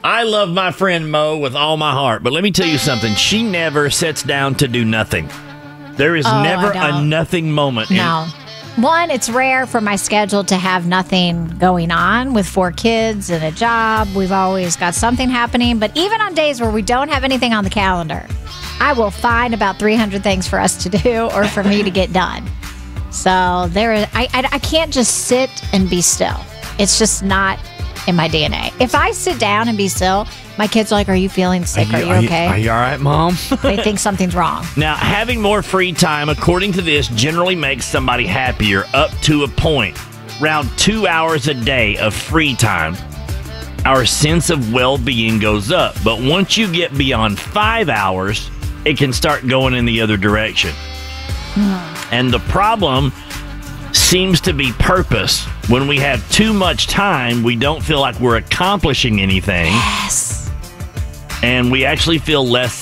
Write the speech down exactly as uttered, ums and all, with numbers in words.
I love my friend Mo with all my heart, but let me tell you something. She never sits down to do nothing. There is Oh, never I a don't. nothing moment. No. One, it's rare for my schedule to have nothing going on with four kids and a job. We've always got something happening. But even on days where we don't have anything on the calendar, I will find about three hundred things for us to do or for me to get done. So there, is, I, I, I can't just sit and be still. It's just not in my D N A. If I sit down and be still, my kids are like, are you feeling sick? Are you, are okay? Are you all right, Mom? They think something's wrong. Now, having more free time, according to this, generally makes somebody happier up to a point. Around two hours a day of free time, our sense of well-being goes up. But once you get beyond five hours, it can start going in the other direction. And the problem seems to be purpose. When we have too much time, we don't feel like we're accomplishing anything. Yes. And we actually feel less